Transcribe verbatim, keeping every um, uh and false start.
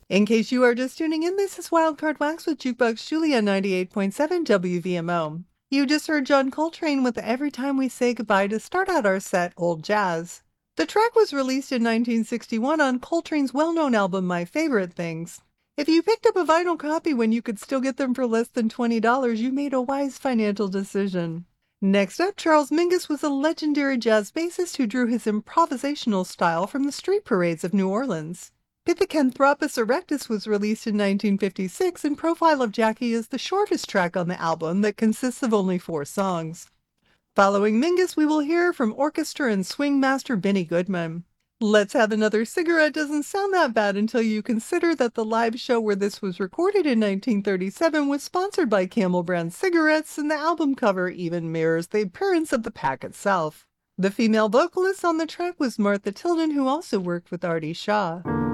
In case you are just tuning in, this is Wildcard Wax with Jukebox Julia ninety-eight point seven W V M O. You just heard John Coltrane with Every Time We Say Goodbye to start out our set, Old Jazz. The track was released in nineteen sixty-one on Coltrane's well-known album My Favorite Things. If you picked up a vinyl copy when you could still get them for less than twenty dollars, you made a wise financial decision. Next up, Charles Mingus was a legendary jazz bassist who drew his improvisational style from the street parades of New Orleans. Pithecanthropus erectus was released in nineteen fifty-six, and Profile of Jackie is the shortest track on the album that consists of only four songs. Following Mingus, we will hear from orchestra and swing master Benny Goodman. Let's Have Another Cigarette doesn't sound that bad until you consider that the live show where this was recorded in nineteen thirty-seven was sponsored by Camel brand cigarettes, and the album cover even mirrors the appearance of the pack itself. The female vocalist on the track was Martha Tilden, who also worked with Artie Shaw.